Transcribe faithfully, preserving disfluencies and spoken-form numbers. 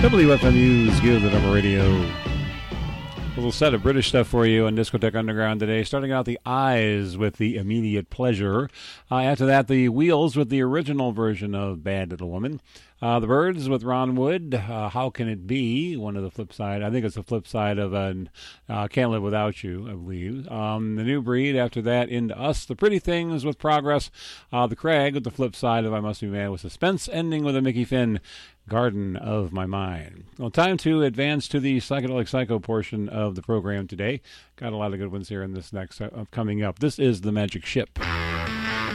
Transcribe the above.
W F M U's Give the Number Radio. A little set of British stuff for you on Discotheque Underground today. Starting out the Eyes with the Immediate Pleasure. Uh, after that, the Wheels with the original version of Bad Little Woman. Uh, the Birds with Ron Wood, uh, How Can It Be? One of the flip side. I think it's the flip side of an, uh, Can't Live Without You, I believe. Um, the New Breed, after that, Into Us. The Pretty Things with Progress. Uh, the Craig with the flip side of I Must Be Mad with Suspense, ending with a Mickey Finn, Garden of My Mind. Well, time to advance to the Psychedelic Psycho portion of the program today. Got a lot of good ones here in this next uh, coming up. This is The Magic Ship.